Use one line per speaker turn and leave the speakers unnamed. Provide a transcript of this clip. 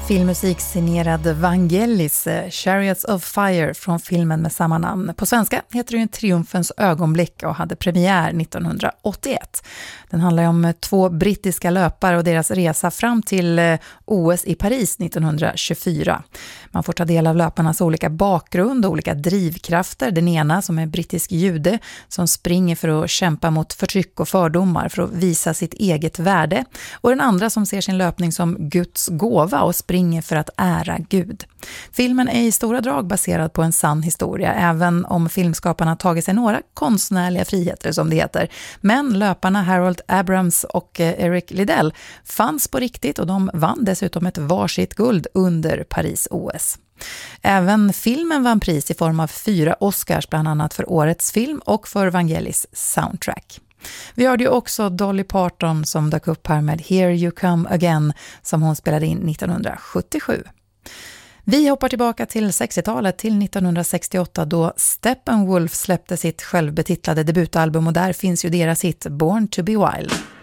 Filmmusik signerad Vangelis, Chariots of Fire från filmen med samma namn. På svenska heter det ju Triumfens ögonblick och hade premiär 1981. Den handlar om två brittiska löpare och deras resa fram till OS i Paris 1924. Man får ta del av löparnas olika bakgrund och olika drivkrafter. Den ena som är brittisk jude som springer för att kämpa mot förtryck och fördomar för att visa sitt eget värde. Och den andra som ser sin löpning som Guds gåva och springer för att ära Gud. Filmen är i stora drag baserad på en sann historia, även om filmskaparna tagit sig några konstnärliga friheter som det heter. Men löparna Harold Abrams och Eric Liddell fanns på riktigt och de vann dessutom ett varsitt guld under Paris-OS. Även filmen vann pris i form av 4 Oscars, bland annat för årets film och för Vangelis soundtrack. Vi hörde ju också Dolly Parton som dök upp här med Here You Come Again som hon spelade in 1977. Vi hoppar tillbaka till 60-talet till 1968 då Steppenwolf släppte sitt självbetitlade debutalbum och där finns ju deras hit Born to be Wild.